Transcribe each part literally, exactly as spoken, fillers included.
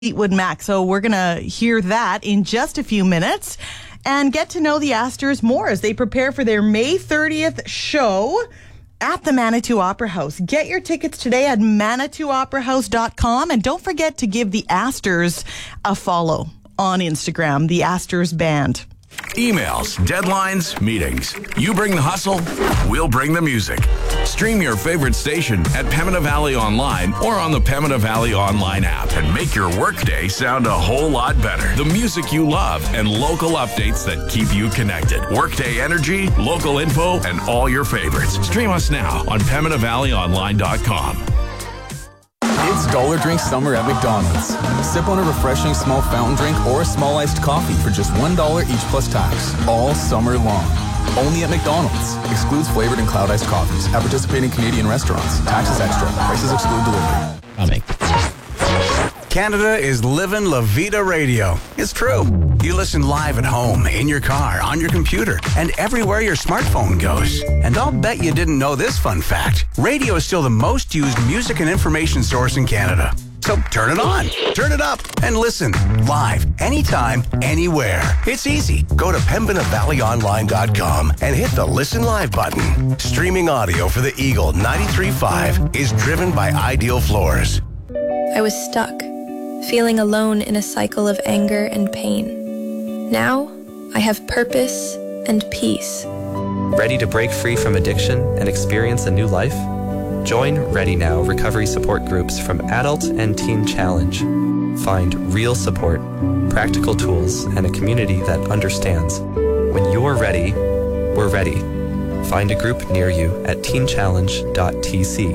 Fleetwood Mac. So we're going to hear that in just a few minutes and get to know the Astors more as they prepare for their May thirtieth show at the Manitou Opera House. Get your tickets today at manitou opera house dot com, and don't forget to give the Astors a follow on Instagram, the Astors Band. Emails, deadlines, meetings. You bring the hustle, we'll bring the music. Stream your favorite station at Pembina Valley Online or on the Pembina Valley Online app and make your workday sound a whole lot better. The music you love and local updates that keep you connected. Workday energy, local info, and all your favorites. Stream us now on pembina valley online dot com. It's Dollar Drink Summer at McDonald's. Sip on a refreshing small fountain drink or a small iced coffee for just one dollar each plus tax, all summer long. Only at McDonald's. Excludes flavored and cloud iced coffees at participating Canadian restaurants. Taxes extra. Prices exclude delivery. Coming. Canada is living La Vida Radio. It's true. You listen live at home, in your car, on your computer, and everywhere your smartphone goes. And I'll bet you didn't know this fun fact. Radio is still the most used music and information source in Canada. So turn it on, turn it up, and listen live, anytime, anywhere. It's easy. Go to pembina valley online dot com and hit the Listen Live button. Streaming audio for the Eagle ninety-three point five is driven by Ideal Floors. I was stuck, feeling alone in a cycle of anger and pain. Now, I have purpose and peace. Ready to break free from addiction and experience a new life? Join Ready Now recovery support groups from Adult and Teen Challenge. Find real support, practical tools, and a community that understands. When you're ready, we're ready. Find a group near you at teen challenge dot t c.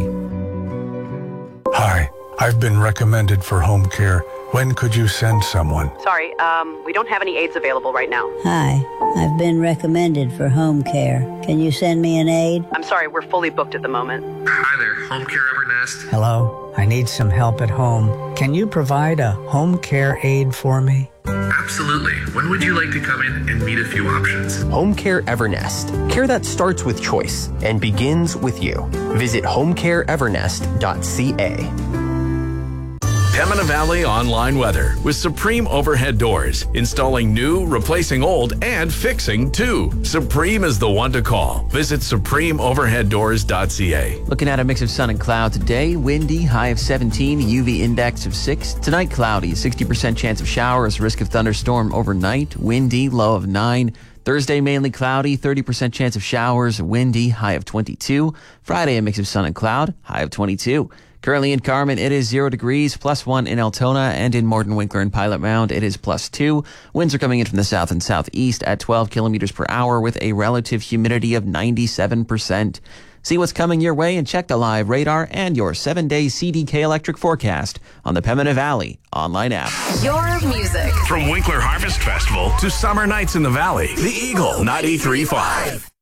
Hi, I've been recommended for home care. When could you send someone? Sorry, um, we don't have any aides available right now. Hi, I've been recommended for home care. Can you send me an aide? I'm sorry, we're fully booked at the moment. Hi there, Home Care Evernest. Hello, I need some help at home. Can you provide a home care aide for me? Absolutely. When would you like to come in and meet a few options? Home Care Evernest. Care that starts with choice and begins with you. Visit home care evernest dot c a. Pembina Valley Online Weather with Supreme Overhead Doors. Installing new, replacing old, and fixing too. Supreme is the one to call. Visit supreme overhead doors dot c a. Looking at a mix of sun and cloud today. Windy, high of seventeen, U V index of six. Tonight, cloudy, sixty percent chance of showers, risk of thunderstorm overnight. Windy, low of nine. Thursday, mainly cloudy, thirty percent chance of showers, windy, high of twenty-two. Friday, a mix of sun and cloud, high of twenty-two. Currently in Carmen, it is zero degrees, plus one in Altona, and in Morden, Winkler, and Pilot Mound, it is plus two. Winds are coming in from the south and southeast at twelve kilometers per hour with a relative humidity of ninety-seven percent. See what's coming your way and check the live radar and your seven-day C D K electric forecast on the Pembina Valley online app. Your music. From Winkler Harvest Festival to summer nights in the valley, the Eagle ninety-three point five.